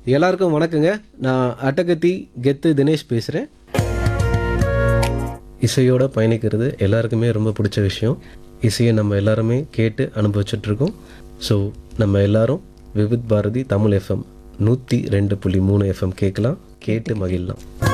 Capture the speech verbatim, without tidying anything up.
எல்லாருக்கும் வணக்கங்க. நான் அட்டகத்தி கெத்து தினேஷ் பேசுகிறேன். இசையோட பயணிக்கிறது எல்லாருக்குமே ரொம்ப பிடிச்ச விஷயம். இசையை நம்ம எல்லாருமே கேட்டு அனுபவிச்சுட்ருக்கோம். ஸோ நம்ம எல்லாரும் விவித் பாரதி தமிழ் எஃப்எம் நூற்றி ரெண்டு புள்ளி மூணு எஃப்எம் கேட்கலாம், கேட்டு மகிழலாம்.